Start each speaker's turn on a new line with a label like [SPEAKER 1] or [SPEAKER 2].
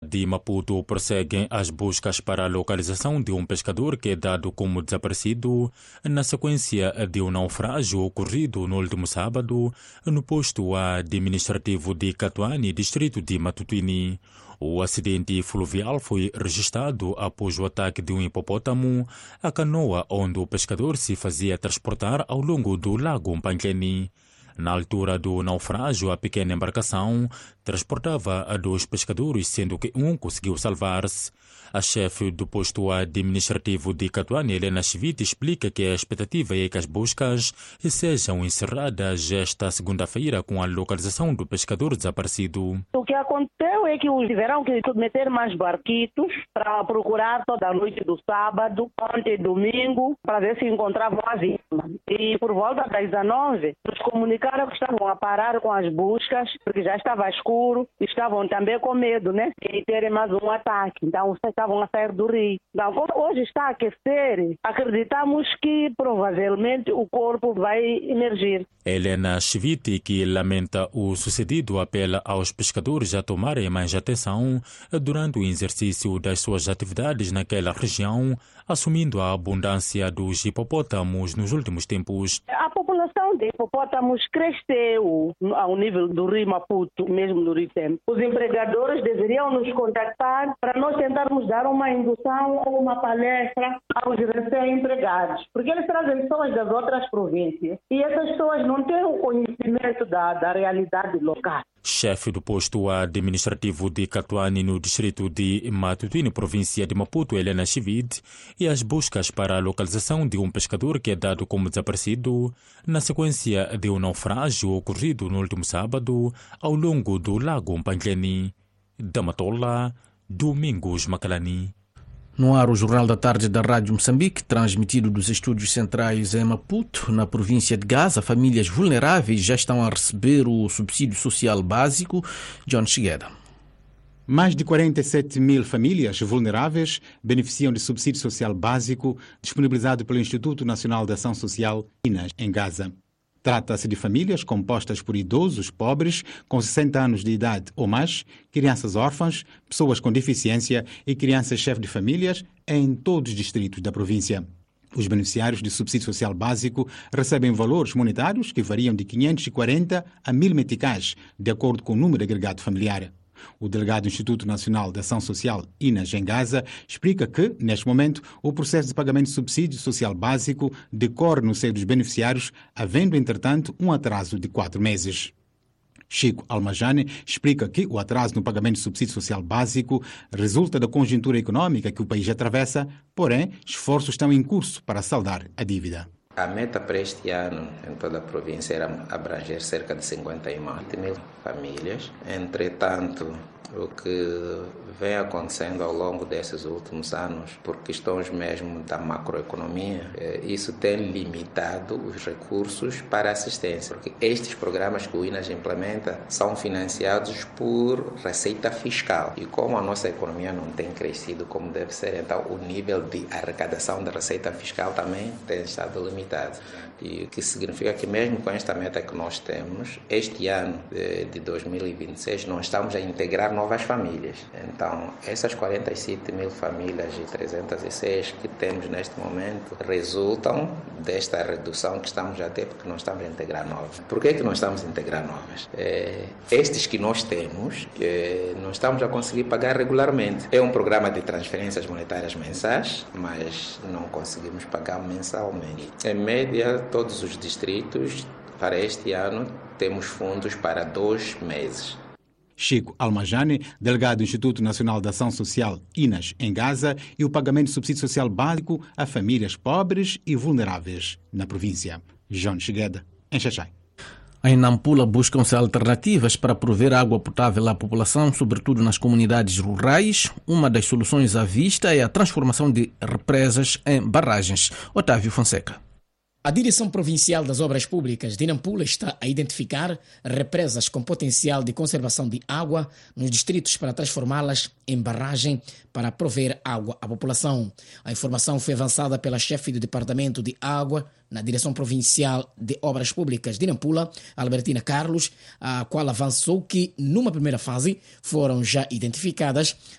[SPEAKER 1] de Maputo prosseguem as buscas para a localização de um pescador que é dado como desaparecido na sequência de um naufrágio ocorrido no último sábado no posto administrativo de Catuani, distrito de Matutini. O acidente fluvial foi registrado após o ataque de um hipopótamo à canoa onde o pescador se fazia transportar ao longo do lago Mpanjeni. Na altura do naufrágio, a pequena embarcação transportava a 2 pescadores, sendo que um conseguiu salvar-se. A chefe do posto administrativo de Catuani, Helena Schmidt, explica que a expectativa é que as buscas sejam encerradas esta segunda-feira com a localização do pescador desaparecido.
[SPEAKER 2] O que aconteceu é que tiveram que submeter mais barquitos para procurar toda a noite do sábado, ontem e domingo, para ver se encontravam a vítima. E por volta das 19, nos comunicaram que estavam a parar com as buscas, porque já estava escuro, e estavam também com medo, né, de terem mais um ataque. Então, estavam a sair do rio. Então, como hoje está a aquecer, acreditamos que provavelmente o corpo vai emergir.
[SPEAKER 1] Helena Schmidt, que lamenta o sucedido, apela aos pescadores a tomarem mais atenção durante o exercício das suas atividades naquela região, assumindo a abundância dos hipopótamos nos últimos tempos.
[SPEAKER 2] A população de hipopótamos cresceu ao nível do rio Maputo, mesmo do rio Tempo. Os empregadores deveriam nos contactar para nós tentarmos dar uma indução ou uma palestra aos recém-empregados, porque eles trazem pessoas das outras províncias e essas pessoas não têm o conhecimento da realidade local.
[SPEAKER 1] Chefe do posto administrativo de Catuani, no distrito de Matutini, província de Maputo, Helena Schmidt, e as buscas para a localização de um pescador que é dado como desaparecido na sequência de um naufrágio ocorrido no último sábado ao longo do lago Mpanjeni. Da Matola, Domingos Macalani.
[SPEAKER 3] No ar, o Jornal da Tarde da Rádio Moçambique, transmitido dos estúdios centrais em Maputo, na província de Gaza, famílias vulneráveis já estão a receber o subsídio social básico. John Chigueda.
[SPEAKER 4] Mais de 47 mil famílias vulneráveis beneficiam de subsídio social básico disponibilizado pelo Instituto Nacional de Ação Social, INAS, em Gaza. Trata-se de famílias compostas por idosos pobres com 60 anos de idade ou mais, crianças órfãs, pessoas com deficiência e crianças-chefe de famílias em todos os distritos da província. Os beneficiários de subsídio social básico recebem valores monetários que variam de 540 a 1.000 meticais, de acordo com o número agregado familiar. O delegado do Instituto Nacional de Ação Social, INAS, em Gaza, explica que, neste momento, o processo de pagamento de subsídio social básico decorre no seio dos beneficiários, havendo, entretanto, um atraso de 4 meses. Chico Almajane explica que o atraso no pagamento de subsídio social básico resulta da conjuntura econômica que o país atravessa, porém, esforços estão em curso para saldar a dívida.
[SPEAKER 5] A meta para este ano em toda a província era abranger cerca de 59 mil famílias. Entretanto, o que vem acontecendo ao longo desses últimos anos, por questões mesmo da macroeconomia, isso tem limitado os recursos para assistência, porque estes programas que o INAS implementa são financiados por receita fiscal, e como a nossa economia não tem crescido como deve ser, então o nível de arrecadação da receita fiscal também tem estado limitado, e o que significa que mesmo com esta meta que nós temos, este ano de 2026 nós estamos a integrar novas famílias. Então, essas 47 mil famílias e 306 que temos neste momento resultam desta redução que estamos a ter, porque nós estamos a integrar novas. Por que nós estamos a integrar novas? Estes que nós temos, nós estamos a conseguir pagar regularmente. É um programa de transferências monetárias mensais, mas não conseguimos pagar mensalmente. Em média, todos os distritos, para este ano, temos fundos para 2 meses.
[SPEAKER 4] Chico Almajane, delegado do Instituto Nacional de Ação Social, INAS, em Gaza, e o pagamento de subsídio social básico a famílias pobres e vulneráveis na província. João Chigueda, em Xaxai.
[SPEAKER 3] Em Nampula buscam-se alternativas para prover água potável à população, sobretudo nas comunidades rurais. Uma das soluções à vista é a transformação de represas em barragens. Otávio Fonseca.
[SPEAKER 6] A Direção Provincial das Obras Públicas de Nampula está a identificar represas com potencial de conservação de água nos distritos para transformá-las em barragem para prover água à população. A informação foi avançada pela chefe do Departamento de Água na Direção Provincial de Obras Públicas de Nampula, Albertina Carlos, a qual avançou que, numa primeira fase, foram já identificadas